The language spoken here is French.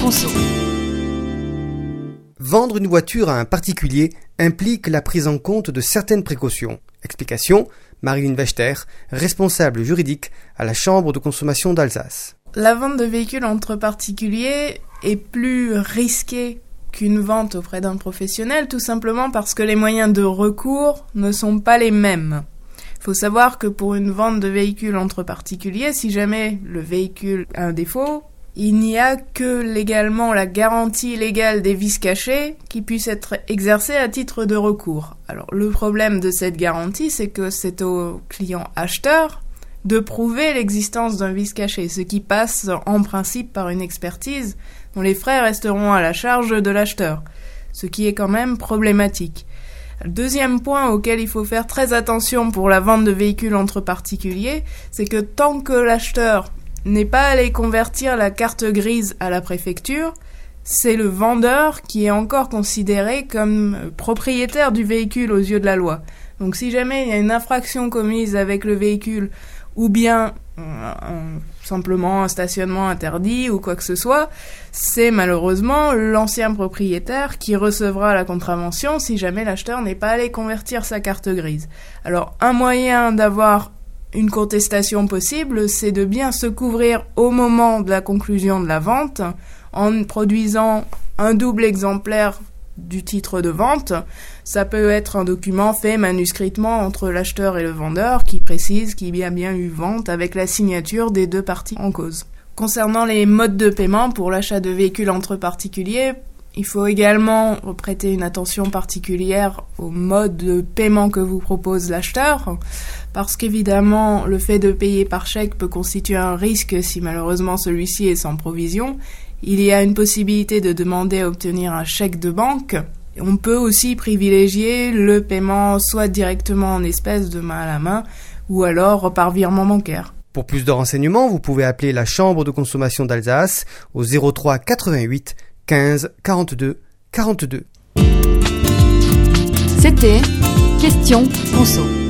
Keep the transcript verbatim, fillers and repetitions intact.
conso. Vendre une voiture à un particulier implique la prise en compte de certaines précautions. Explication, Marilyn Wechter, responsable juridique à la Chambre de consommation d'Alsace. La vente de véhicules entre particuliers est plus risquée qu'une vente auprès d'un professionnel, tout simplement parce que les moyens de recours ne sont pas les mêmes. Il faut savoir que pour une vente de véhicules entre particuliers, si jamais le véhicule a un défaut, il n'y a que légalement la garantie légale des vices cachés qui puisse être exercée à titre de recours. Alors le problème de cette garantie, c'est que c'est au client acheteur de prouver l'existence d'un vice caché, ce qui passe en principe par une expertise dont les frais resteront à la charge de l'acheteur, ce qui est quand même problématique. Le deuxième point auquel il faut faire très attention pour la vente de véhicules entre particuliers, c'est que tant que l'acheteur n'est pas allé convertir la carte grise à la préfecture, c'est le vendeur qui est encore considéré comme propriétaire du véhicule aux yeux de la loi. Donc si jamais il y a une infraction commise avec le véhicule, ou bien euh, un, simplement un stationnement interdit ou quoi que ce soit, c'est malheureusement l'ancien propriétaire qui recevra la contravention si jamais l'acheteur n'est pas allé convertir sa carte grise. Alors un moyen d'avoir une contestation possible, c'est de bien se couvrir au moment de la conclusion de la vente en produisant un double exemplaire du titre de vente. Ça peut être un document fait manuscritement entre l'acheteur et le vendeur qui précise qu'il y a bien eu vente avec la signature des deux parties en cause. Concernant les modes de paiement pour l'achat de véhicules entre particuliers, il faut également prêter une attention particulière au mode de paiement que vous propose l'acheteur, parce qu'évidemment, le fait de payer par chèque peut constituer un risque si malheureusement celui-ci est sans provision. Il y a une possibilité de demander à obtenir un chèque de banque. On peut aussi privilégier le paiement soit directement en espèces de main à la main, ou alors par virement bancaire. Pour plus de renseignements, vous pouvez appeler la Chambre de consommation d'Alsace au zéro trois quatre-vingt-huit quinze quarante-deux quarante-deux. C'était Question Conso.